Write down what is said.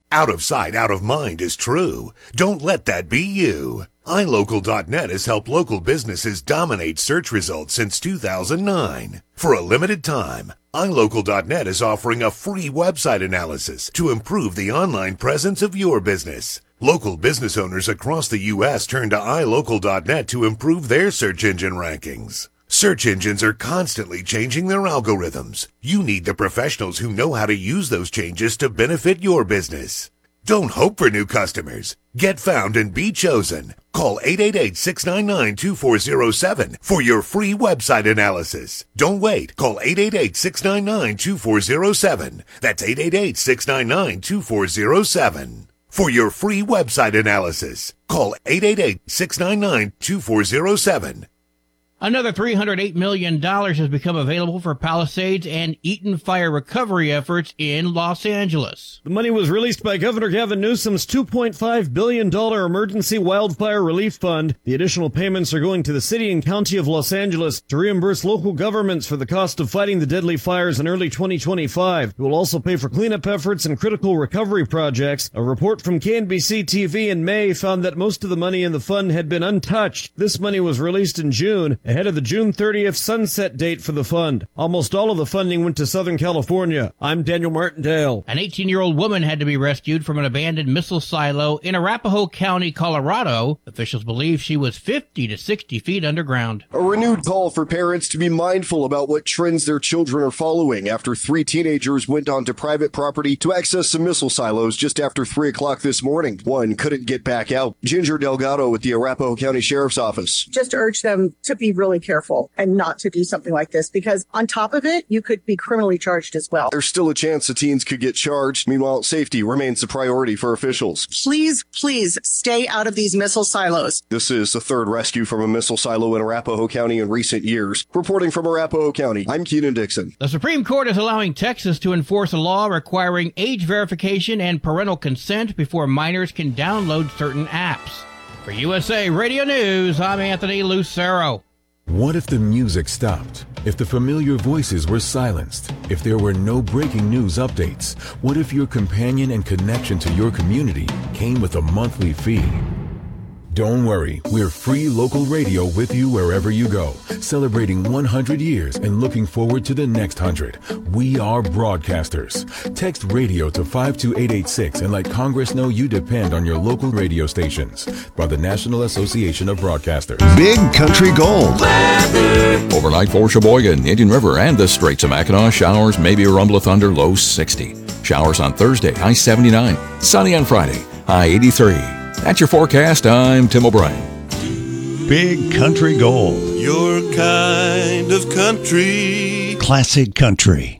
Out of sight, out of mind is true. Don't let that be you. iLocal.net has helped local businesses dominate search results since 2009. For a limited time, iLocal.net is offering a free website analysis to improve the online presence of your business. Local business owners across the U.S. turn to iLocal.net to improve their search engine rankings. Search engines are constantly changing their algorithms. You need the professionals who know how to use those changes to benefit your business. Don't hope for new customers. Get found and be chosen. Call 888-699-2407 for your free website analysis. Don't wait. Call 888-699-2407. That's 888-699-2407. For your free website analysis, call 888-699-2407. Another $308 million has become available for Palisades and Eaton fire recovery efforts in Los Angeles. The money was released by Governor Gavin Newsom's $2.5 billion emergency wildfire relief fund. The additional payments are going to the city and county of Los Angeles to reimburse local governments for the cost of fighting the deadly fires in early 2025. It will also pay for cleanup efforts and critical recovery projects. A report from KNBC TV in May found that most of the money in the fund had been untouched. This money was released in June, ahead of the June 30th sunset date for the fund. Almost all of the funding went to Southern California. I'm Daniel Martindale. An 18-year-old woman had to be rescued from an abandoned missile silo in Arapahoe County, Colorado. Officials believe she was 50 to 60 feet underground. A renewed call for parents to be mindful about what trends their children are following after 3 teenagers went onto private property to access some missile silos just after 3 o'clock this morning. One couldn't get back out. Ginger Delgado with the Arapahoe County Sheriff's Office. Just urge them to be really careful and not to do something like this, because on top of it, you could be criminally charged as well. There's still a chance the teens could get charged. Meanwhile, safety remains the priority for officials. Please stay out of these missile silos. This is the third rescue from a missile silo in Arapahoe County in recent years. Reporting from Arapahoe County, I'm Keenan Dixon. The Supreme Court is allowing Texas to enforce a law requiring age verification and parental consent before minors can download certain apps. For USA Radio News, I'm Anthony Lucero. What if the music stopped? If the familiar voices were silenced? If there were no breaking news updates? What if your companion and connection to your community came with a monthly fee? Don't worry, we're free local radio with you wherever you go, celebrating 100 years and looking forward to the next 100. We are broadcasters. Text radio to 52886 and let Congress know you depend on your local radio stations. By the National Association of Broadcasters. Big Country Gold. Overnight for Sheboygan, Indian River, and the Straits of Mackinac. Showers, maybe a rumble of thunder, low 60. Showers on Thursday, high 79. Sunny on Friday, high 83. That's your forecast. I'm Tim O'Brien. Big Country Gold. Your kind of country. Classic country.